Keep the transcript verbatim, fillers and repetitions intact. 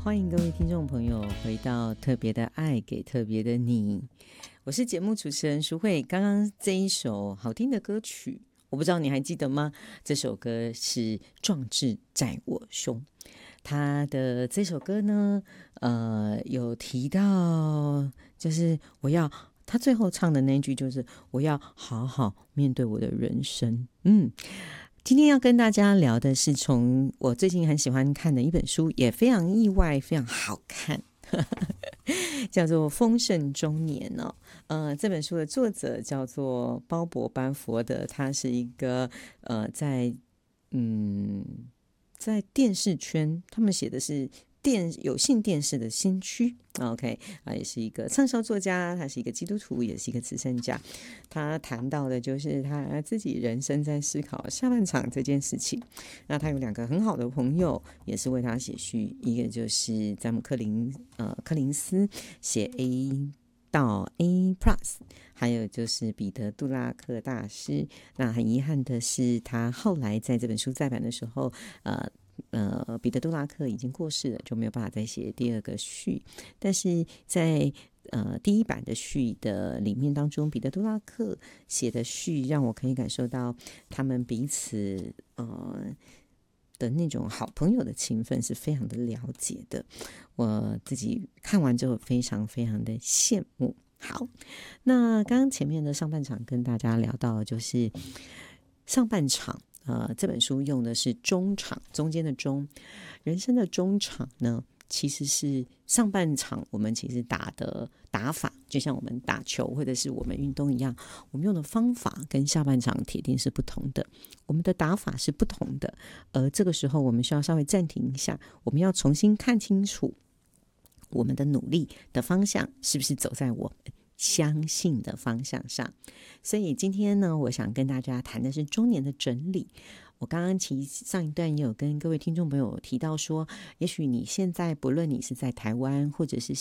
欢迎各位听众朋友回到特别的爱给特别的你，我是节目主持人淑慧。刚刚这一首好听的歌曲，我不知道你还记得吗？这首歌是《壮志在我胸》。他的这首歌呢，呃，有提到，就是我要他最后唱的那句，就是我要好好面对我的人生。嗯。今天要跟大家聊的是从我最近很喜欢看的一本书，也非常意外非常好看叫做《丰盛中年》哦。呃，这本书的作者叫做鲍勃班佛德，他是一个呃在嗯在电视圈，他们写的是电有线电视的先驱 ，OK 啊，也是一个畅销作家，他是一个基督徒，也是一个慈善家。他谈到的就是他自己人生在思考下半场这件事情。那他有两个很好的朋友，也是为他写序，一个就是詹姆克林呃柯林斯写 A 到 A Plus， 还有就是彼得杜拉克大师。那很遗憾的是，他后来在这本书再版的时候，呃。呃，彼得·杜拉克已经过世了，就没有办法再写第二个序。但是在呃第一版的序的里面当中，彼得·杜拉克写的序让我可以感受到他们彼此呃的那种好朋友的情分是非常的了解的。我自己看完之后非常非常的羡慕。好，那刚刚前面的上半场跟大家聊到，就是上半场。呃，这本书用的是中场，中间的中，人生的中场呢，其实是上半场我们其实打的打法，就像我们打球或者是我们运动一样，我们用的方法跟下半场铁定是不同的，我们的打法是不同的，而这个时候我们需要稍微暂停一下，我们要重新看清楚我们的努力的方向是不是走在我们相信的方向上。所以今天呢，我想跟大家谈的是中年的整理。我刚刚其实上一段也有跟各位听众朋友提到说，也许你现在不论你是在台湾或者是